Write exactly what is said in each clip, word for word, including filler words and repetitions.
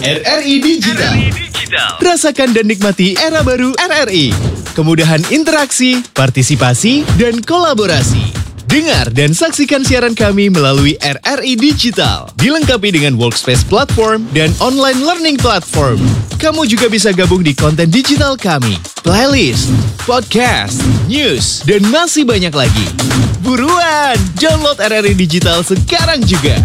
R R I Digital. Rasakan dan nikmati era baru R R I. Kemudahan interaksi, partisipasi, dan kolaborasi. Dengar dan saksikan siaran kami melalui R R I Digital. Dilengkapi dengan workspace platform dan online learning platform. Kamu juga bisa gabung di konten digital kami, playlist, podcast, news, dan masih banyak lagi. Buruan, download R R I Digital sekarang juga.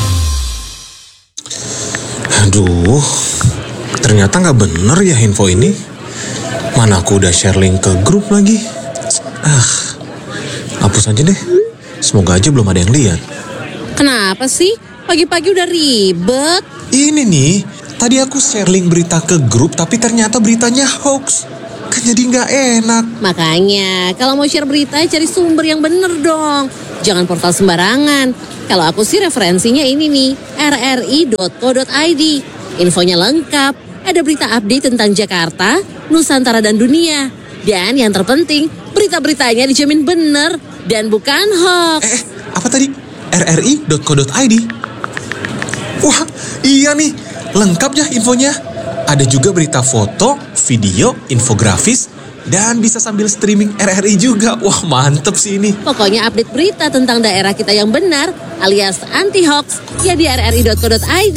Aduh, ternyata nggak bener ya info ini. Mana aku udah share link ke grup lagi. Ah, hapus aja deh. Semoga aja belum ada yang lihat. Kenapa sih? Pagi-pagi udah ribet. Ini nih, tadi aku share link berita ke grup tapi ternyata beritanya hoax. Kan jadi nggak enak. Makanya, kalau mau share berita cari sumber yang bener dong. Jangan portal sembarangan. Kalau aku sih referensinya ini nih, r r i dot co dot i d. Infonya lengkap, ada berita update tentang Jakarta, Nusantara dan dunia. Dan yang terpenting, berita-beritanya dijamin bener dan bukan hoax. Eh, apa tadi? r r i dot co dot i d. Wah, iya nih, lengkap ya infonya. Ada juga berita foto, video, infografis, dan bisa sambil streaming R R I juga. Wah, mantep sih ini. Pokoknya update berita tentang daerah kita yang benar alias anti-hoax ya di r r i dot co dot i d.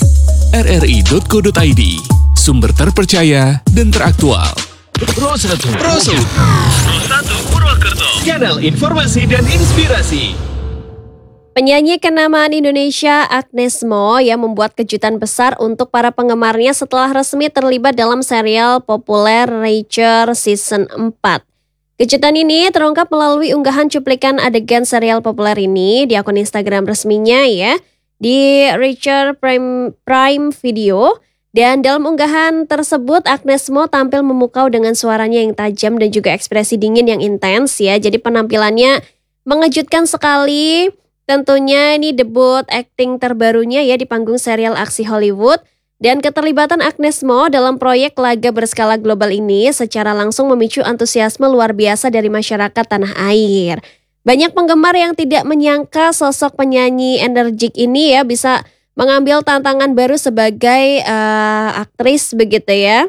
r r i dot co dot i d, sumber terpercaya dan teraktual. Pro satu, Pro satu, Pro satu Purwokerto. Kanal informasi dan inspirasi. Penyanyi kenamaan Indonesia Agnes Mo yang membuat kejutan besar untuk para penggemarnya setelah resmi terlibat dalam serial populer Reacher Season empat. Kejutan ini terungkap melalui unggahan cuplikan adegan serial populer ini di akun Instagram resminya ya, di Reacher Prime, Prime Video. Dan dalam unggahan tersebut Agnes Mo tampil memukau dengan suaranya yang tajam dan juga ekspresi dingin yang intens ya. Jadi penampilannya mengejutkan sekali. Tentunya ini debut akting terbarunya ya di panggung serial aksi Hollywood. Dan keterlibatan Agnes Mo dalam proyek laga berskala global ini secara langsung memicu antusiasme luar biasa dari masyarakat tanah air. Banyak penggemar yang tidak menyangka sosok penyanyi energik ini ya bisa mengambil tantangan baru sebagai uh, aktris begitu ya.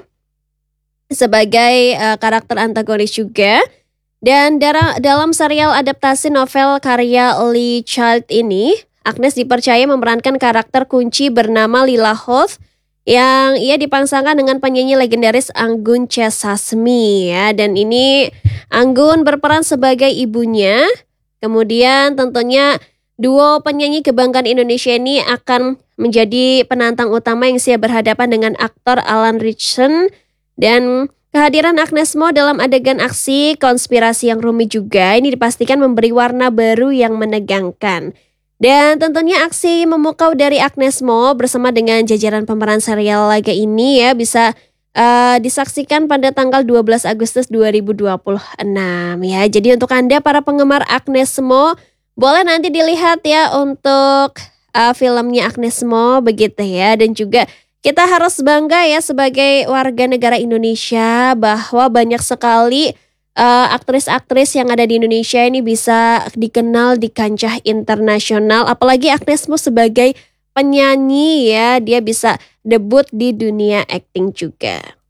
Sebagai uh, karakter antagonis juga. Dan dara, dalam serial adaptasi novel karya Lee Child ini, Agnes dipercaya memerankan karakter kunci bernama Lila Hoth yang ia dipangsangkan dengan penyanyi legendaris Anggun C. Sasmi ya. Dan ini Anggun berperan sebagai ibunya. Kemudian tentunya duo penyanyi kebanggaan Indonesia ini akan menjadi penantang utama yang siap berhadapan dengan aktor Alan Ritchson. Dan kehadiran Agnes Mo dalam adegan aksi konspirasi yang rumit juga ini dipastikan memberi warna baru yang menegangkan. Dan tentunya aksi memukau dari Agnes Mo bersama dengan jajaran pemeran serial laga ini ya bisa uh, disaksikan pada tanggal dua belas Agustus dua ribu dua puluh enam ya. Jadi untuk Anda para penggemar Agnes Mo boleh nanti dilihat ya untuk uh, filmnya Agnes Mo begitu ya. Dan juga kita harus bangga ya sebagai warga negara Indonesia bahwa banyak sekali uh, aktris-aktris yang ada di Indonesia ini bisa dikenal di kancah internasional. Apalagi Agnes Mo sebagai penyanyi ya, dia bisa debut di dunia akting juga.